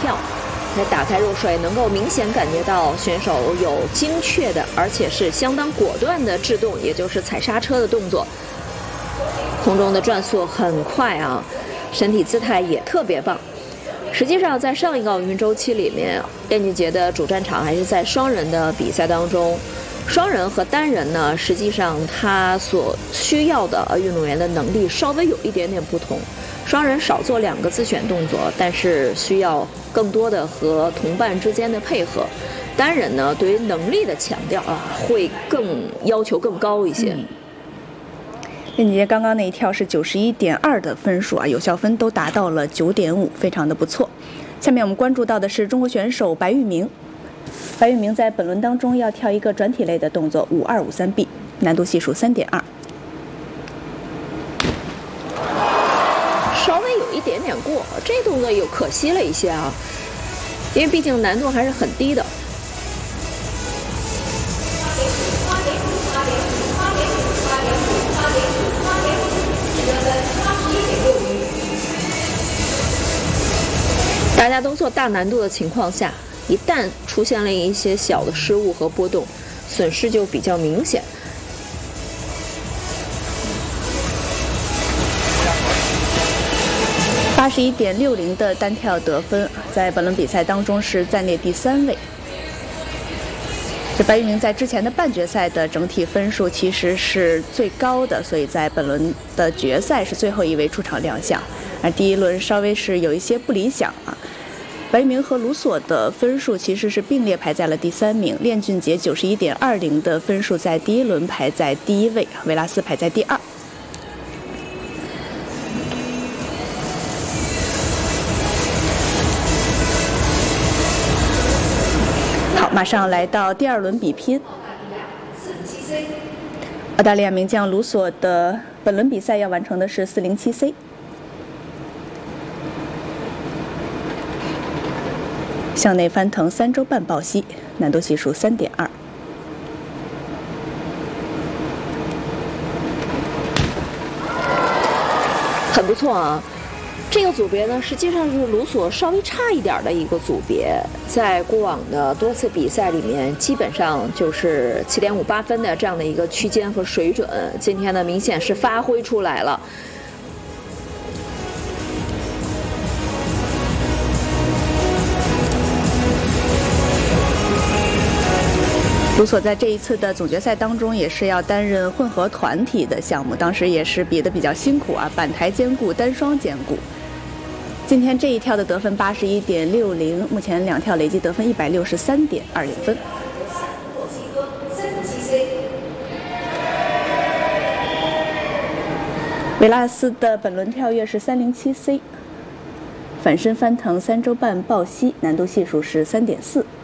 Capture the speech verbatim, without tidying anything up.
妙。在打开入水，能够明显感觉到选手有精确的，而且是相当果断的制动，也就是踩刹车的动作。空中的转速很快啊，身体姿态也特别棒。实际上，在上一个奥运周期里面，练俊杰的主战场还是在双人的比赛当中。双人和单人呢，实际上他所需要的呃运动员的能力稍微有一点点不同。双人少做两个自选动作，但是需要更多的和同伴之间的配合。单人呢，对于能力的强调啊，会更要求更高一些。 练俊杰刚刚那一跳是九十一点二的分数啊，有效分都达到了九点五，非常的不错。下面我们关注到的是中国选手白玉明。白玉明在本轮当中要跳一个转体类的动作五二五三 B， 难度系数三点二。 稍微有一点点过，这动作又可惜了一些啊，因为毕竟难度还是很低的。大家都做大难度的情况下，一旦出现了一些小的失误和波动，损失就比较明显。 八十一点六零的单跳得分，在本轮比赛当中是暂列第三位。这白玉明在之前的半决赛的整体分数其实是最高的，所以在本轮的决赛是最后一位出场亮相，而第一轮稍微是有一些不理想啊。白玉明和卢索的分数其实是并列排在了第三名，练俊杰九十一点二零的分数在第一轮排在第一位，维拉斯排在第二。马上来到第二轮比拼，澳大利亚名将卢索的本轮比赛要完成的是四零七 C， 向内翻腾三周半抱膝，难度系数三点二。 很不错啊。这个组别呢，实际上是卢索稍微差一点的一个组别，在过往的多次比赛里面，基本上就是七点五八分的这样的一个区间和水准。今天呢，明显是发挥出来了。 卢索在这一次的总决赛当中也是要担任混合团体的项目，当时也是比得比较辛苦啊，板台兼顾，单双兼顾。今天这一跳的得分八十一点六零，目前两跳累计得分一百六十三点二零分。维拉斯的本轮跳跃是三零七 C， 反身翻腾三周半抱膝，难度系数是三点四。